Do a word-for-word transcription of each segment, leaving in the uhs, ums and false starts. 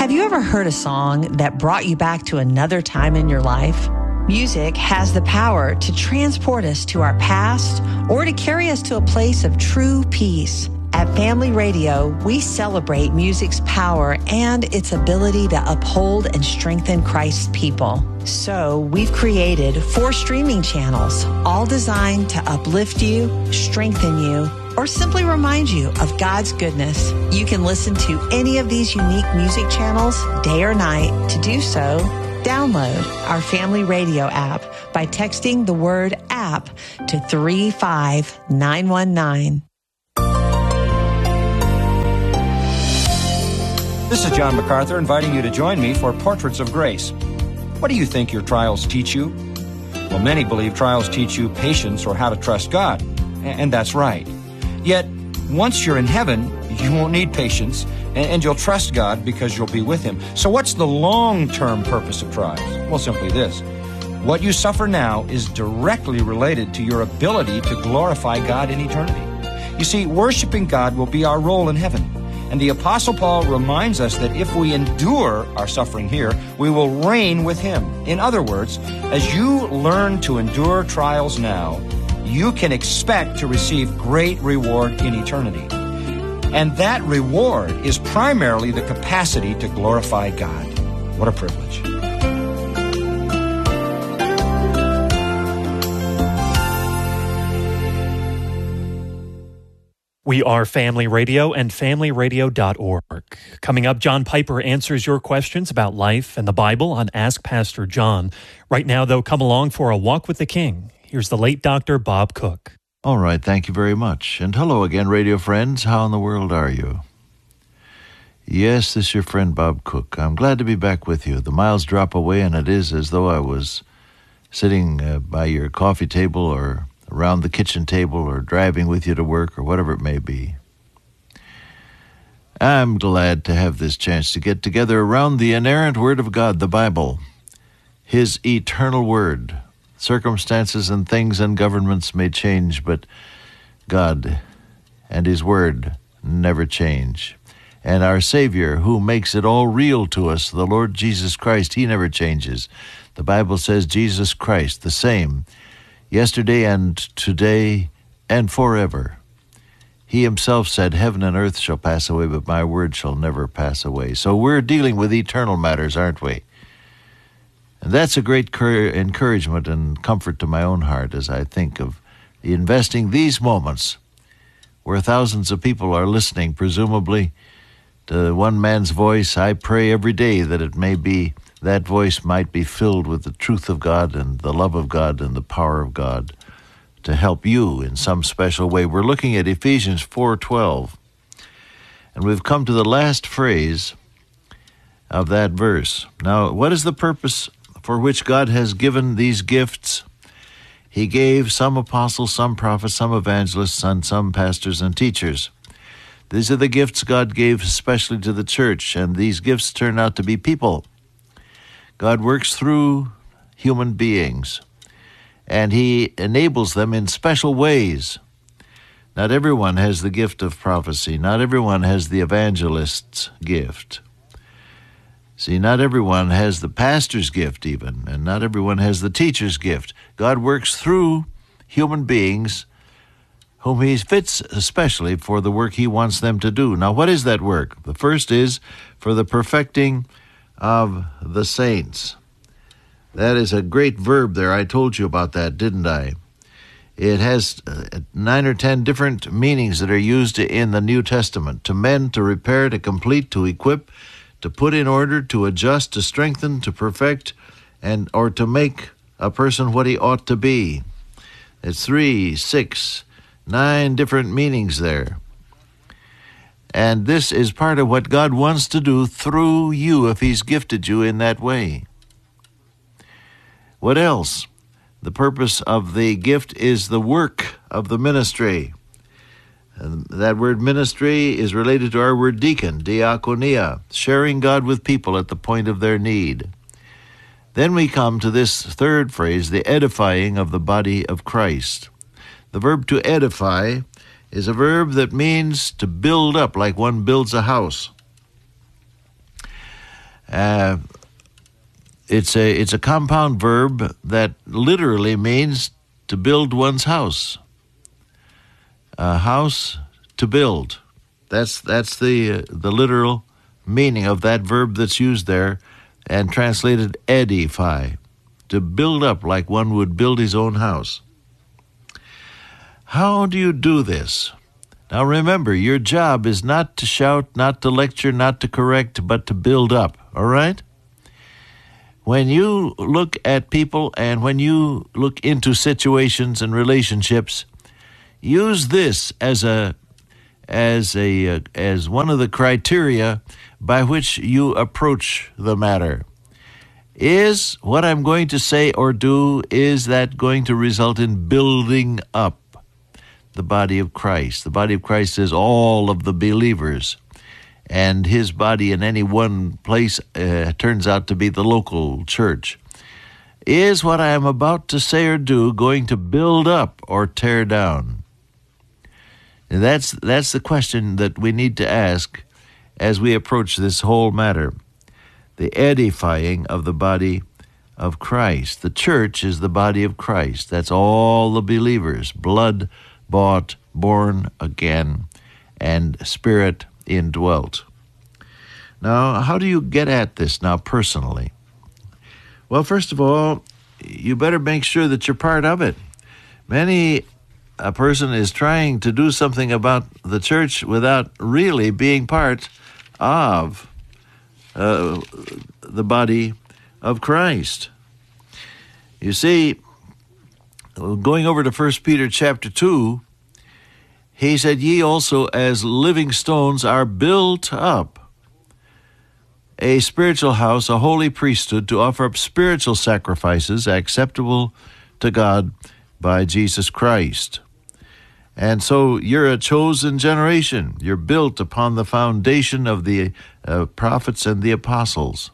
Have you ever heard a song that brought you back to another time in your life? Music has the power to transport us to our past or to carry us to a place of true peace. At Family Radio, we celebrate music's power and its ability to uphold and strengthen Christ's people. So we've created four streaming channels, all designed to uplift you, strengthen you, or simply remind you of God's goodness. You can listen to any of these unique music channels day or night. To do so, download our Family Radio app by texting the word app to three five nine one nine. This is John MacArthur inviting you to join me for Portraits of Grace. What do you think your trials teach you? Well, many believe trials teach you patience or how to trust God, and that's right. Yet, once you're in heaven, you won't need patience, and you'll trust God because you'll be with Him. So what's the long-term purpose of trials? Well, simply this. What you suffer now is directly related to your ability to glorify God in eternity. You see, worshiping God will be our role in heaven. And the Apostle Paul reminds us that if we endure our suffering here, we will reign with Him. In other words, as you learn to endure trials now, you can expect to receive great reward in eternity. And that reward is primarily the capacity to glorify God. What a privilege. We are Family Radio and family radio dot org. Coming up, John Piper answers your questions about life and the Bible on Ask Pastor John. Right now, though, come along for a walk with the King. Here's the late Doctor Bob Cook. All right, thank you very much. And hello again, radio friends. How in the world are you? Yes, this is your friend Bob Cook. I'm glad to be back with you. The miles drop away, and it is as though I was sitting uh, by your coffee table or around the kitchen table or driving with you to work or whatever it may be. I'm glad to have this chance to get together around the inerrant Word of God, the Bible, His eternal Word. Circumstances and things and governments may change, but God and His Word never change. And our Savior, who makes it all real to us, the Lord Jesus Christ, He never changes. The Bible says Jesus Christ, the same, yesterday and today and forever. He Himself said, heaven and earth shall pass away, but my word shall never pass away. So we're dealing with eternal matters, aren't we? And that's a great cur- encouragement and comfort to my own heart as I think of investing these moments where thousands of people are listening, presumably, to one man's voice. I pray every day that it may be, that voice might be filled with the truth of God and the love of God and the power of God to help you in some special way. We're looking at Ephesians four twelve, and we've come to the last phrase of that verse. Now, what is the purpose for which God has given these gifts? He gave some apostles, some prophets, some evangelists, and some pastors and teachers. These are the gifts God gave especially to the church, and these gifts turn out to be people. God works through human beings, and He enables them in special ways. Not everyone has the gift of prophecy. Not everyone has the evangelist's gift. See, not everyone has the pastor's gift even, and not everyone has the teacher's gift. God works through human beings whom He fits especially for the work He wants them to do. Now, what is that work? The first is for the perfecting of the saints. That is a great verb there. I told you about that, didn't I? It has uh, nine or ten different meanings that are used in the New Testament. To mend, to repair, to complete, to equip, to put in order, to adjust, to strengthen, to perfect, and or to make a person what he ought to be. It's three, six, nine different meanings there. And this is part of what God wants to do through you if He's gifted you in that way. What else? The purpose of the gift is the work of the ministry. And that word ministry is related to our word deacon, diakonia, sharing God with people at the point of their need. Then we come to this third phrase, the edifying of the body of Christ. The verb to edify is a verb that means to build up like one builds a house. Uh, it's a it's a compound verb that literally means to build one's house. A house to build. That's that's the uh, the literal meaning of that verb that's used there, and translated edify, to build up like one would build his own house. How do you do this? Now remember, your job is not to shout, not to lecture, not to correct, but to build up, all right? When you look at people and when you look into situations and relationships, use this as a as a uh, as one of the criteria by which you approach the matter. Is what I'm going to say or do, is that going to result in building up the body of Christ? The body of Christ is all of the believers, and his body in any one place uh, turns out to be the local church. Is what I am about to say or do going to build up or tear down? And that's that's the question that we need to ask as we approach this whole matter. The edifying of the body of Christ. The church is the body of Christ. That's all the believers, blood bought, born again, and spirit indwelt. Now, how do you get at this now personally? Well, first of all, you better make sure that you're part of it. Many a person is trying to do something about the church without really being part of uh, the body of Christ. You see, going over to First Peter chapter two, he said, ye also as living stones are built up, a spiritual house, a holy priesthood, to offer up spiritual sacrifices acceptable to God by Jesus Christ. And so you're a chosen generation. You're built upon the foundation of the uh, prophets and the apostles.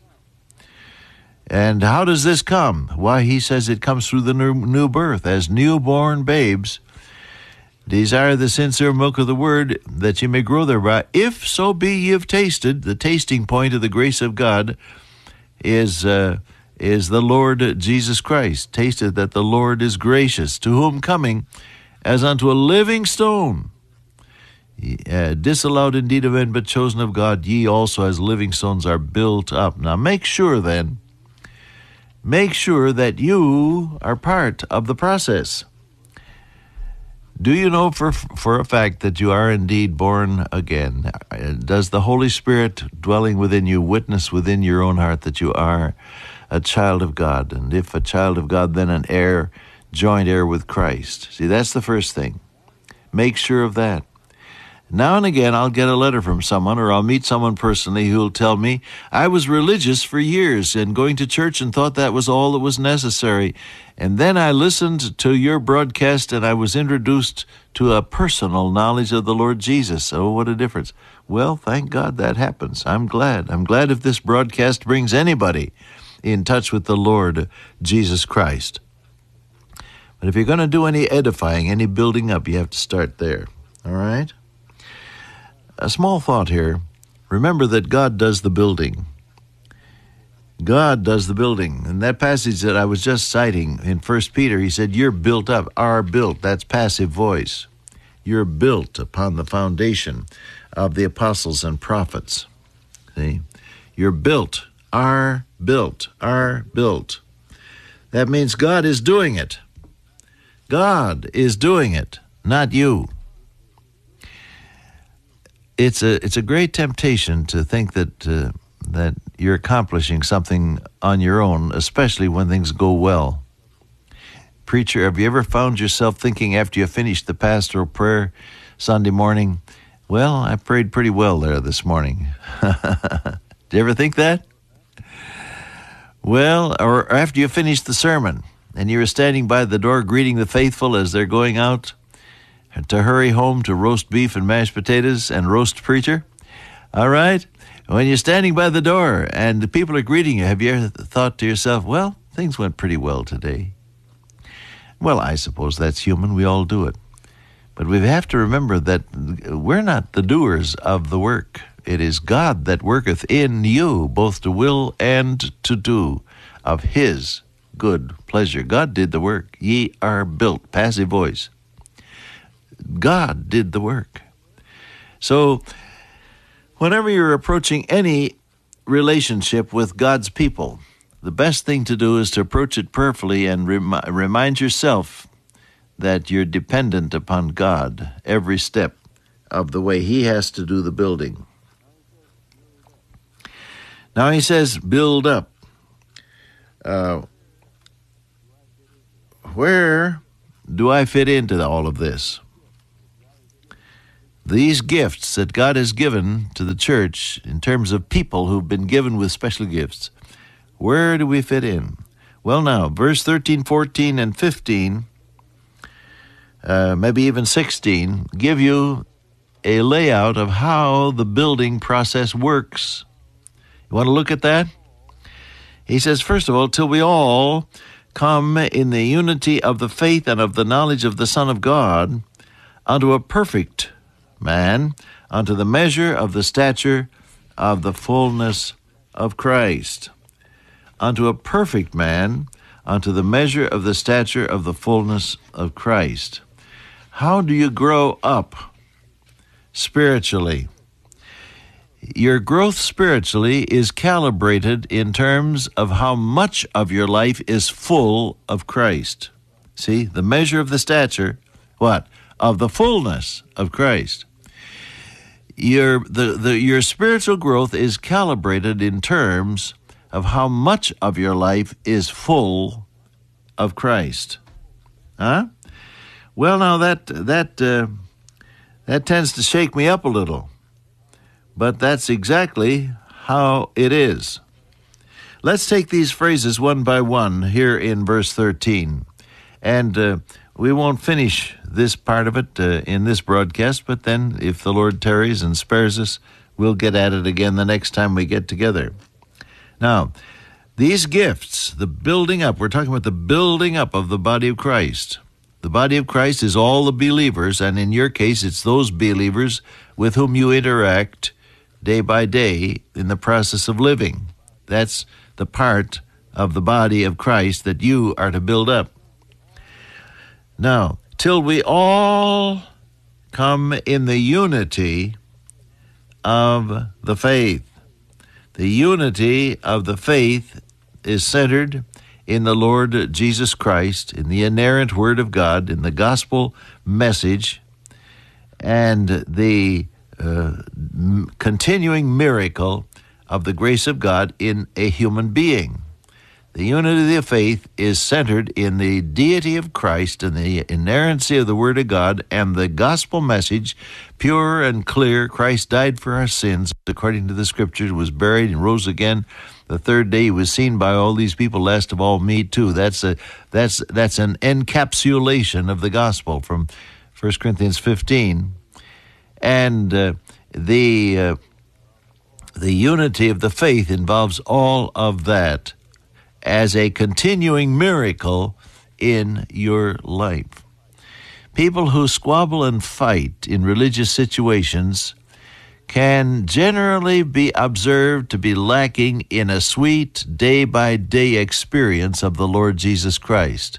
And how does this come? Why, he says it comes through the new, new birth. As newborn babes, desire the sincere milk of the word, that you may grow thereby. If so be ye have tasted, the tasting point of the grace of God is uh, is the Lord Jesus Christ. Tasted that the Lord is gracious, to whom coming as unto a living stone, uh, disallowed indeed of men, but chosen of God, ye also as living stones are built up. Now make sure then, make sure that you are part of the process. Do you know for for a fact that you are indeed born again? Does the Holy Spirit dwelling within you witness within your own heart that you are a child of God? And if a child of God, then an heir, joint heir with Christ. See, that's the first thing. Make sure of that. Now and again, I'll get a letter from someone, or I'll meet someone personally who will tell me, I was religious for years and going to church and thought that was all that was necessary. And then I listened to your broadcast and I was introduced to a personal knowledge of the Lord Jesus. Oh, what a difference. Well, thank God that happens. I'm glad. I'm glad if this broadcast brings anybody in touch with the Lord Jesus Christ. But if you're going to do any edifying, any building up, you have to start there. All right? A small thought here. Remember that God does the building. God does the building. In that passage that I was just citing in First Peter, he said, you're built up, are built. That's passive voice. You're built upon the foundation of the apostles and prophets. See? You're built, are built, are built. That means God is doing it. God is doing it, not you. It's a it's a great temptation to think that uh, that you're accomplishing something on your own, especially when things go well. Preacher, have you ever found yourself thinking after you finished the pastoral prayer Sunday morning, well, I prayed pretty well there this morning? Did you ever think that? Well, or after you finished the sermon and you were standing by the door greeting the faithful as they're going out to hurry home to roast beef and mashed potatoes and roast preacher. All right? When you're standing by the door and the people are greeting you, have you ever thought to yourself, well, things went pretty well today? Well, I suppose that's human. We all do it. But we have to remember that we're not the doers of the work. It is God that worketh in you, both to will and to do of his good pleasure. God did the work. Ye are built. Passive voice. God did the work. So, whenever you're approaching any relationship with God's people, the best thing to do is to approach it prayerfully and remi- remind yourself that you're dependent upon God every step of the way he has to do the building. Now he says, build up. Uh, where do I fit into all of this? These gifts that God has given to the church in terms of people who've been given with special gifts, where do we fit in? Well, now, verse thirteen, fourteen, and fifteen, uh, maybe even sixteen, give you a layout of how the building process works. You want to look at that? He says, first of all, till we all come in the unity of the faith and of the knowledge of the Son of God, unto a perfect man, unto the measure of the stature of the fullness of Christ. Unto a perfect man, unto the measure of the stature of the fullness of Christ. How do you grow up spiritually? Your growth spiritually is calibrated in terms of how much of your life is full of Christ. See, the measure of the stature, what? Of the fullness of Christ. Your, the, the, your spiritual growth is calibrated in terms of how much of your life is full of Christ. Huh? Well, now that that uh, that tends to shake me up a little, but that's exactly how it is. Let's take these phrases one by one here in verse thirteen, and uh, we won't finish this part of it uh, in this broadcast, but then if the Lord tarries and spares us, we'll get at it again the next time we get together. Now, these gifts, the building up, we're talking about the building up of the body of Christ. The body of Christ is all the believers, and in your case, it's those believers with whom you interact day by day in the process of living. That's the part of the body of Christ that you are to build up. Now, till we all come in the unity of the faith. The unity of the faith is centered in the Lord Jesus Christ, in the inerrant Word of God, in the gospel message, and the uh, m- continuing miracle of the grace of God in a human being. The unity of faith is centered in the deity of Christ and the inerrancy of the Word of God and the gospel message, pure and clear. Christ died for our sins, according to the Scriptures, was buried and rose again. The third day he was seen by all these people, last of all me too. That's a that's that's an encapsulation of the gospel from First Corinthians fifteen, and uh, the uh, the unity of the faith involves all of that as a continuing miracle in your life. People who squabble and fight in religious situations can generally be observed to be lacking in a sweet day-by-day experience of the Lord Jesus Christ.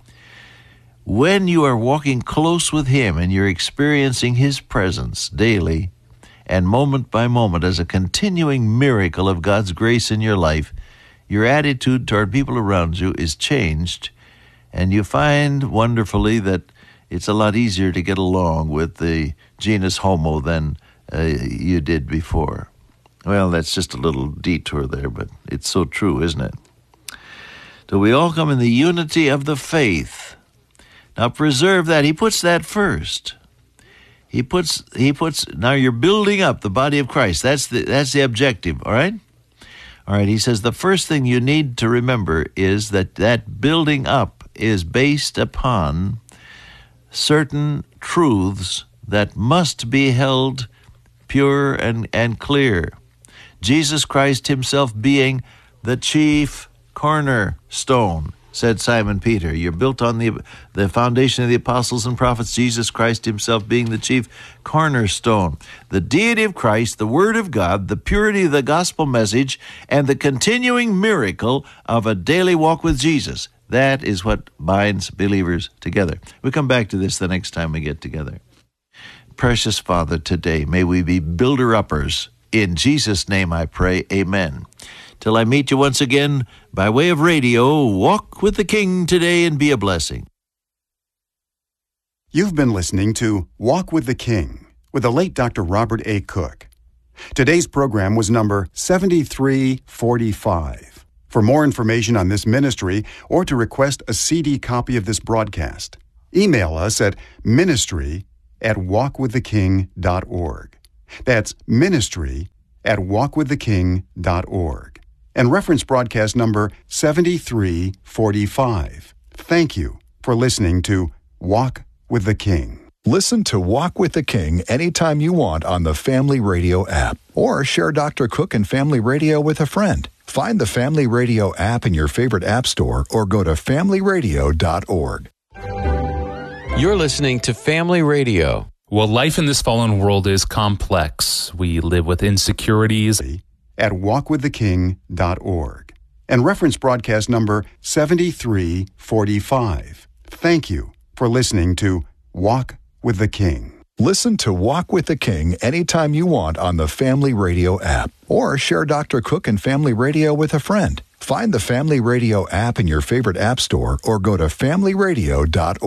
When you are walking close with Him and you're experiencing His presence daily and moment by moment as a continuing miracle of God's grace in your life, your attitude toward people around you is changed, and you find wonderfully that it's a lot easier to get along with the genus homo than uh, you did before. Well, that's just a little detour there, but it's so true, isn't it? So we all come in the unity of the faith. Now preserve that. He puts that first. He puts, he puts, now you're building up the body of Christ. That's the, that's the objective, all right? All right, he says the first thing you need to remember is that that building up is based upon certain truths that must be held pure and, and clear. Jesus Christ himself being the chief cornerstone. said Simon Peter. You're built on the the foundation of the apostles and prophets, Jesus Christ himself being the chief cornerstone. The deity of Christ, the Word of God, the purity of the gospel message, and the continuing miracle of a daily walk with Jesus. That is what binds believers together. We'll come back to this the next time we get together. Precious Father, today may we be builder-uppers. In Jesus' name I pray, amen. Till I meet you once again by way of radio, walk with the King today and be a blessing. You've been listening to Walk with the King with the late Doctor Robert A. Cook. Today's program was number seventy-three forty-five. For more information on this ministry or to request a C D copy of this broadcast, email us at ministry at walk with the king dot org. That's ministry at walk with the king dot org. And reference broadcast number seventy-three forty-five. Thank you for listening to Walk with the King. Listen to Walk with the King anytime you want on the Family Radio app, or share Doctor Cook and Family Radio with a friend. Find the Family Radio app in your favorite app store or go to family radio dot org. You're listening to Family Radio. Well, life in this fallen world is complex. We live with insecurities. At walk with the king dot org. And reference broadcast number seventy-three forty-five. Thank you for listening to Walk with the King. Listen to Walk with the King anytime you want on the Family Radio app, or share Doctor Cook and Family Radio with a friend. Find the Family Radio app in your favorite app store or go to family radio dot org.